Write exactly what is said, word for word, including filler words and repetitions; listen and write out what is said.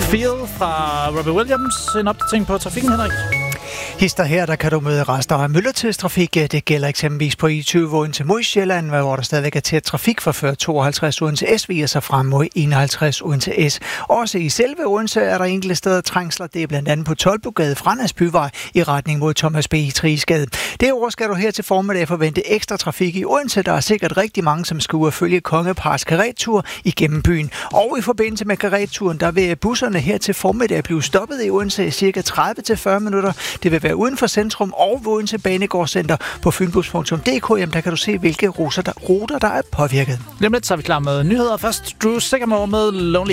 Feel fra Robbie Williams. En opdatering på trafikken, Henrik. Hister her, der kan du møde rester af myldretidstrafik. Det gælder eksempelvis på I tyve uden til Modsjælland, hvor der stadigvæk er tæt trafik fra før tooghalvtreds uden til S, og så frem mod enoghalvtreds uden til S. Også i selve Odense er der enkelte steder trængsler. Det er blandt andet på Tolbogade fra Næsbyvej i retning mod Thomas B. Triesgade. Derudover skal du her til formiddag forvente ekstra trafik i Odense. Der er sikkert rigtig mange, som skal ud og følge Kongeparks karettur igennem byen. Og i forbindelse med karetturen, der vil busserne her til formiddag blive stoppet i Odense i cirka tredive til fyrre minutter. Det vil være uden for centrum og ved Odense Banegårdscenter på fynbus punktum d k. Jamen, der kan du se, hvilke ruter der, ruter, der er påvirket. Lige om lidt, så er vi klar med nyheder. Først Drew Sigamore med Lonely